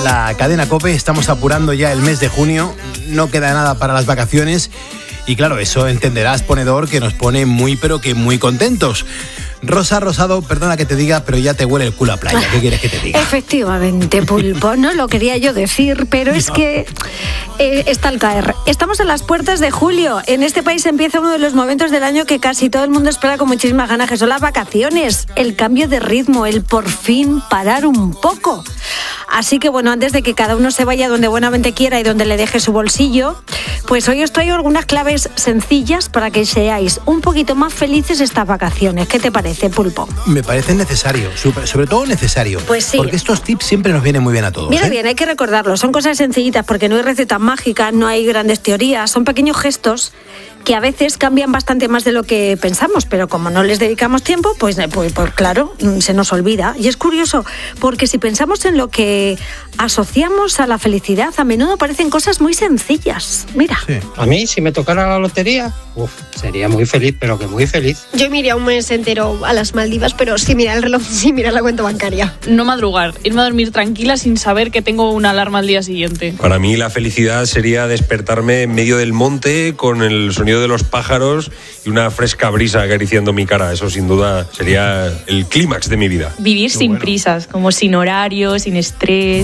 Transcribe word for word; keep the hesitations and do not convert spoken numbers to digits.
la cadena COPE. Estamos apurando ya el mes de junio, no queda nada para las vacaciones y claro, eso entenderás, ponedor, que nos pone muy pero que muy contentos. Rosa Rosado, perdona que te diga, pero ya te huele el culo a playa. ¿Qué quieres que te diga? Efectivamente, Pulpo, no lo quería yo decir, pero es no. que eh, está al caer. Estamos a las puertas de julio. En este país empieza uno de los momentos del año que casi todo el mundo espera con muchísimas ganas, que son las vacaciones, el cambio de ritmo, el por fin parar un poco. Así que bueno, antes de que cada uno se vaya donde buenamente quiera y donde le deje su bolsillo, pues hoy os traigo algunas claves sencillas para que seáis un poquito más felices estas vacaciones. ¿Qué te parece, Pulpo? Me parece necesario, sobre todo necesario. Pues sí. Porque estos tips siempre nos vienen muy bien a todos. Mira ¿eh? bien, hay que recordarlo. Son cosas sencillitas porque no hay recetas mágicas, no hay grandes teorías. Son pequeños gestos que a veces cambian bastante más de lo que pensamos, pero como no les dedicamos tiempo, pues, pues, pues claro, se nos olvida. Y es curioso, porque si pensamos en lo que asociamos a la felicidad, a menudo parecen cosas muy sencillas. Mira. Sí. A mí, si me tocara la lotería, uf, sería muy feliz, pero que muy feliz. Yo me iría un mes entero a las Maldivas, pero sin mirar el reloj, sin mirar la cuenta bancaria. No madrugar, irme a dormir tranquila sin saber que tengo una alarma al día siguiente. Para mí la felicidad sería despertarme en medio del monte con el sonido de los pájaros y una fresca brisa acariciando mi cara. Eso sin duda sería el clímax de mi vida. Vivir Qué sin bueno. prisas, como sin horario, sin estrés.